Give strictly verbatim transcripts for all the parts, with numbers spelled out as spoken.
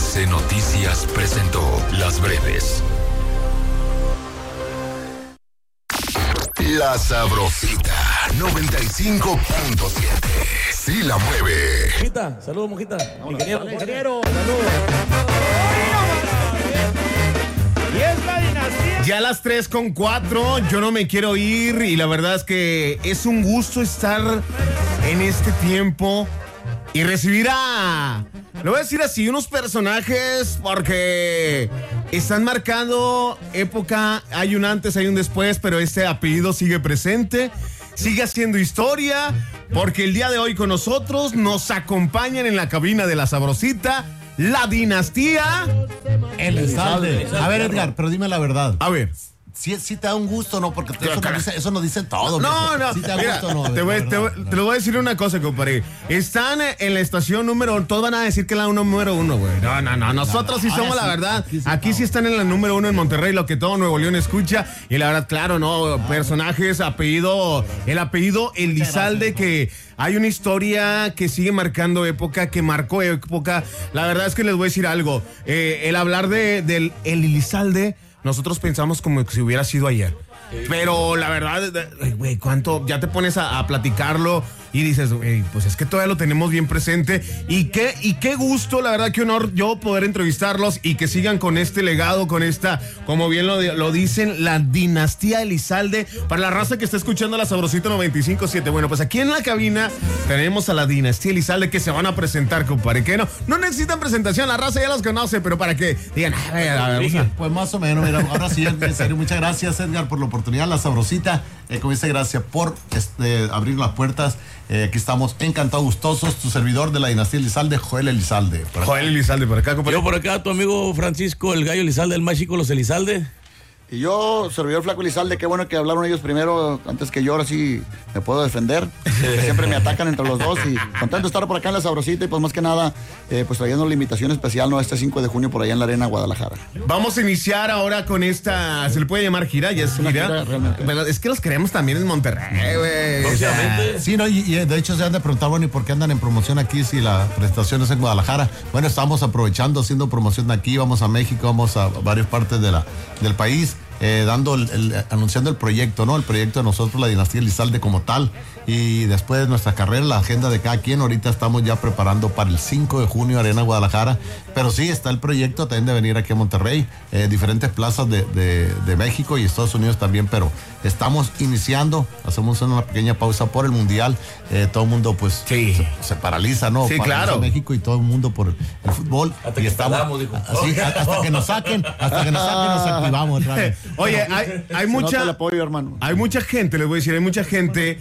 C Noticias presentó Las Breves. La Sabrosita noventa y cinco punto siete. Sí la mueve. Mojita, saludos, Mojita. Ingeniero, ingeniero, saludos. Y es la dinastía. Ya a las tres con cuatro, yo no me quiero ir y la verdad es que es un gusto estar en este tiempo y recibir a, lo voy a decir así, unos personajes porque están marcando época, hay un antes, hay un después, pero este apellido sigue presente, sigue haciendo historia, porque el día de hoy con nosotros nos acompañan en la cabina de La Sabrosita, la dinastía Elizalde. A ver, Edgar, pero dime la verdad. A ver. Sí, sí te da un gusto, ¿no? Porque eso nos dice, eso nos dice todo. No, no. Sí te da Mira, gusto, ¿no? Te, voy, te, te lo voy a decir una cosa, compadre. Están en la estación número uno. Todos van a decir que es la número uno, güey. No, no, no. Nosotros sí somos la verdad. Aquí sí, aquí sí están en la número uno en Monterrey, lo que todo Nuevo León escucha. Y la verdad, claro, ¿no? Personajes, apellido, el apellido Elizalde, que hay una historia que sigue marcando época, que marcó época. La verdad es que les voy a decir algo. Eh, el hablar de, del el Elizalde, nosotros pensamos como si hubiera sido ayer. Pero la verdad, güey, ¿cuánto? Ya te pones a, a platicarlo y dices, güey, pues es que todavía lo tenemos bien presente. Y qué, y qué gusto, la verdad, qué honor yo poder entrevistarlos y que sigan con este legado, con esta, como bien lo, lo dicen, la dinastía Elizalde. Para la raza que está escuchando La Sabrosita noventa y cinco punto siete. Bueno, pues aquí en la cabina tenemos a la dinastía Elizalde que se van a presentar, compadre. Que no, no necesitan presentación, la raza ya los conoce, pero para que digan, a ver, a ver, vamos a... Pues más o menos, mira, ahora sí, en serio, muchas gracias, Edgar, por la oportunidad, La Sabrosita, eh, como dice, gracias por este, abrir las puertas. Eh, aquí estamos encantados, gustosos, tu servidor de la dinastía Elizalde, Joel Elizalde. Joel Elizalde, por acá, compadre. Yo por acá, tu amigo Francisco, el gallo Elizalde, el más chico, los Elizalde. Y yo, servidor Flaco Elizalde, qué bueno que hablaron ellos primero, antes que yo, ahora sí me puedo defender. Siempre me atacan entre los dos y contento de estar por acá en La Sabrosita y pues más que nada, eh, pues trayendo la invitación especial, ¿no? Este cinco de junio por allá en la Arena Guadalajara. Vamos a iniciar ahora con esta, ¿se le puede llamar gira? Ya es una gira. gira realmente. Pero es que los queremos también en Monterrey, güey. O sea, sí, no, y, y de hecho se han de preguntar, bueno, ¿y por qué andan en promoción aquí si la prestación es en Guadalajara? Bueno, estamos aprovechando, haciendo promoción de aquí, vamos a México, vamos a varias partes de la, del país. Eh, dando el, el, anunciando el proyecto, ¿no? El proyecto de nosotros, la dinastía Elizalde como tal, y después de nuestra carrera, la agenda de cada quien. Ahorita estamos ya preparando para el cinco de junio, Arena Guadalajara, pero sí está el proyecto también de venir aquí a Monterrey, eh, diferentes plazas de, de, de México y Estados Unidos también, pero estamos iniciando, hacemos una pequeña pausa por el Mundial, eh, todo el mundo pues sí. se, se paraliza, ¿no? Sí, Paraliza claro. México y todo el mundo por el, el fútbol. Hasta y que estamos, tardamos, dijo. así, hasta que nos saquen, hasta que nos saquen nos activamos otra vez. Oye, hay, hay Se mucha nota el apoyo, hermano. hay mucha gente, les voy a decir, hay mucha gente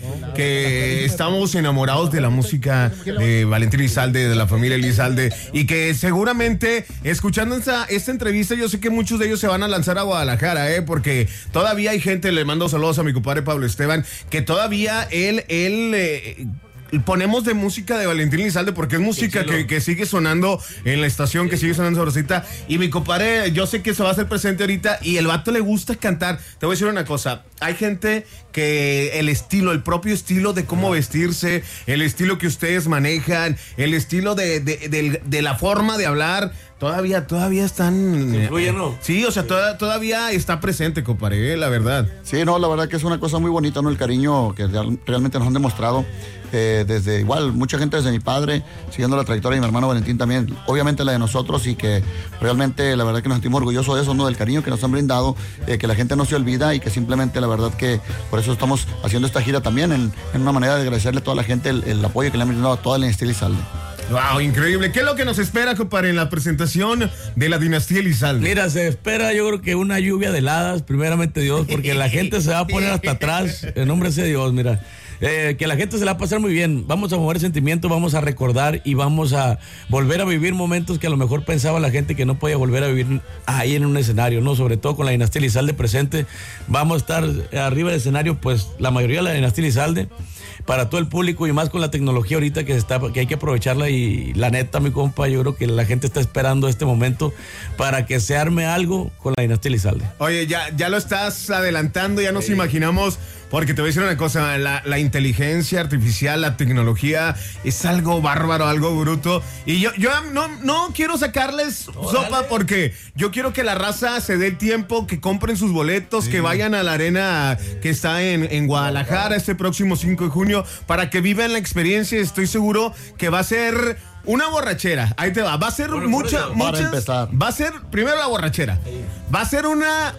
que estamos enamorados de la música de Valentín Elizalde, de la familia Elizalde, y que seguramente escuchando esta, esta entrevista, yo sé que muchos de ellos se van a lanzar a Guadalajara, eh, porque todavía hay gente, le mando saludos a mi compadre Pablo Esteban, que todavía él, él eh, ponemos de música de Valentín Elizalde porque es música que, que sigue sonando en la estación, que sigue sonando Sabrosita. Y mi compadre, yo sé que se va a hacer presente ahorita y el vato le gusta cantar. Te voy a decir una cosa, hay gente que el estilo, el propio estilo de cómo vestirse, el estilo que ustedes manejan, el estilo de, de, de, de la forma de hablar, todavía, todavía están... Se influye, ¿no? Sí, o sea, toda, todavía está presente, compadre, eh, la verdad. Sí, no, la verdad que es una cosa muy bonita, ¿no? El cariño que real, realmente nos han demostrado. Eh, desde igual, mucha gente desde mi padre, siguiendo la trayectoria de mi hermano Valentín también, obviamente la de nosotros, y que realmente la verdad que nos sentimos orgullosos de eso, ¿no? Del cariño que nos han brindado, eh, que la gente no se olvida y que simplemente la verdad que por eso estamos haciendo esta gira también, en, en una manera de agradecerle a toda la gente el, el apoyo que le han brindado a toda la dinastía Elizalde. Wow, increíble. ¿Qué es lo que nos espera, compadre, en la presentación de la dinastía Elizalde? Mira, se espera yo creo que una lluvia de heladas, primeramente Dios, porque la gente se va a poner hasta atrás, en nombre de Dios, mira. Eh, que la gente se la va a pasar muy bien, vamos a mover sentimientos, vamos a recordar y vamos a volver a vivir momentos que a lo mejor pensaba la gente que no podía volver a vivir ahí en un escenario, ¿no? Sobre todo con la dinastía Elizalde presente, vamos a estar arriba del escenario, pues la mayoría de la dinastía Elizalde, para todo el público y más con la tecnología ahorita que está, que hay que aprovecharla, y la neta, mi compa, yo creo que la gente está esperando este momento para que se arme algo con la dinastía Elizalde. Oye, ya, ya lo estás adelantando, ya nos sí. imaginamos porque te voy a decir una cosa, la, la inteligencia artificial, la tecnología es algo bárbaro, algo bruto. Y yo, yo no, no quiero sacarles Órale. sopa porque yo quiero que la raza se dé el tiempo, que compren sus boletos, sí. que vayan a la arena que está en, en Guadalajara este próximo cinco de junio para que vivan la experiencia. Estoy seguro que va a ser una borrachera. Ahí te va. Va a ser bueno, mucha, muchas. Va a ser primero la borrachera. Va a ser una,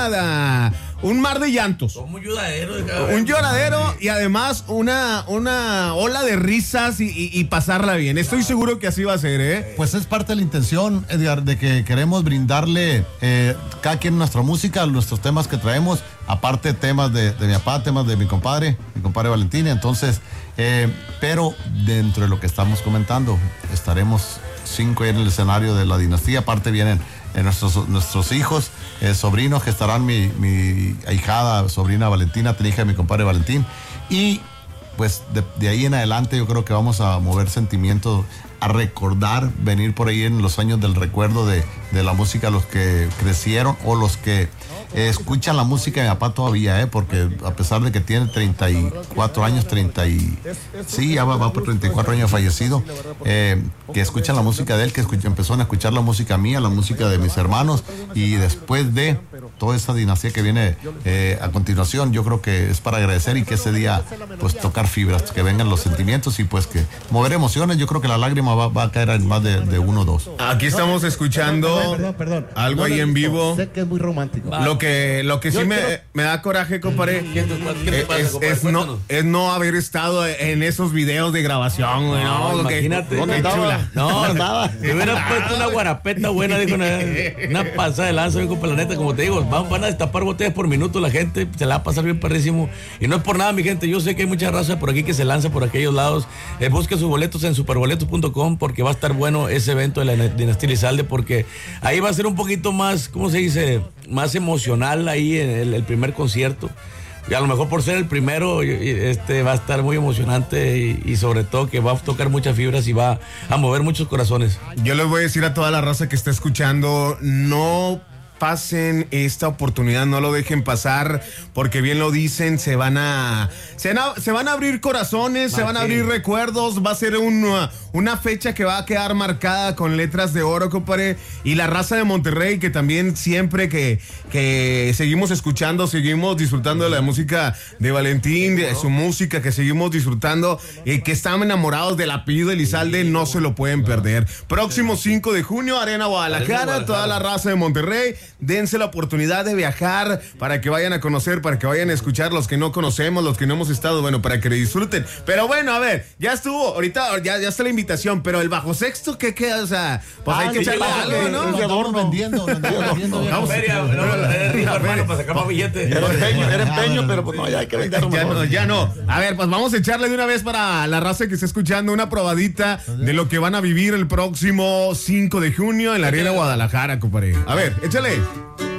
una, uh, un mar de llantos. Como un lloradero. Un lloradero y además una, una ola de risas y, y, y pasarla bien. Estoy seguro que así va a ser, ¿eh? Pues es parte de la intención, Edgar, de que queremos brindarle eh, cada quien nuestra música, nuestros temas que traemos, aparte temas de, de mi papá, temas de mi compadre, mi compadre Valentín. Entonces, eh, pero dentro de lo que estamos comentando, estaremos cinco ahí en el escenario de la dinastía. Aparte vienen eh, nuestros, nuestros hijos, eh, sobrinos, que estarán mi, mi ahijada, sobrina Valentina, hija de mi compadre Valentín. Y pues de, de ahí en adelante yo creo que vamos a mover sentimientos, a recordar, venir por ahí en los años del recuerdo de, de la música, los que crecieron o los que eh, escuchan la música de mi papá todavía, eh, porque a pesar de que tiene treinta y cuatro años, treinta y sí, ya va, va por treinta y cuatro años fallecido, eh, que escuchan la música de él, que escucha, empezaron a escuchar la música mía, la música de mis hermanos, y después de toda esa dinastía que viene eh, a continuación, yo creo que es para agradecer y que ese día pues tocar fibras, que vengan los sentimientos y pues que mover emociones. Yo creo que la lágrima va, va a caer en más de, de uno o dos. Aquí estamos escuchando perdón, perdón, perdón. algo No ahí lo he en visto. vivo. Sé que es muy romántico. Lo que, lo que sí Yo me, quiero- me da coraje, compadre, ¿Qué te pasa? ¿Qué te eh, pasa, es, compadre? es no, Cuéntanos. es no haber estado en esos videos de grabación, güey. No, No, que- imagínate. qué ¿Dónde andaba? chula. No, Andaba. me hubiera puesto una guarapeta buena, dijo una, una pasada de lanza, dijo, la neta, como te digo, van, van a destapar botellas por minuto, la gente se la va a pasar bien perrísimo. Y no es por nada, mi gente, yo sé que hay mucha raza por aquí que se lanza por aquellos lados. Eh, busque sus boletos en superboletos punto com porque va a estar bueno ese evento de la Dinastía Elizalde, porque ahí va a ser un poquito más, ¿cómo se dice? Más emocional ahí en el, el primer concierto. Y a lo mejor por ser el primero, y- y este va a estar muy emocionante y, y sobre todo que va a tocar muchas fibras y va a mover muchos corazones. Yo les voy a decir a toda la raza que está escuchando, no pasen esta oportunidad, no lo dejen pasar, porque bien lo dicen, se van a se, na- se van a abrir corazones, se van a abrir recuerdos, va a ser una, una fecha que va a quedar marcada con letras de oro, compadre, y la raza de Monterrey, que también siempre que, que seguimos escuchando, seguimos disfrutando de la música de Valentín, de su música, que seguimos disfrutando, y que están enamorados del apellido Elizalde, no se lo pueden perder. Próximo cinco de junio, Arena Guadalajara, Guadalajara. toda la raza de Monterrey, dense la oportunidad de viajar para que vayan a conocer, para que vayan a escuchar los que no conocemos, los que no hemos estado, bueno, para que le disfruten. Pero bueno, a ver, ya estuvo, ahorita ya, ya está la invitación, pero el bajo sexto, ¿qué queda? O sea, pues hay que sí, echarle claro, algo, que- ¿no? Lo andamos vendiendo, lo andamos vendiendo. Vamos. Feria, no, eh, rico, hermano, para sacar más billetes. Era empeño, era empeño, pero pues no, ya hay que venderlo Ya mejor. no, ya no. A ver, pues vamos a echarle de una vez para la raza que está escuchando una probadita de lo que van a vivir el próximo cinco de junio en la Arena Guadalajara, compadre. A ver, échale.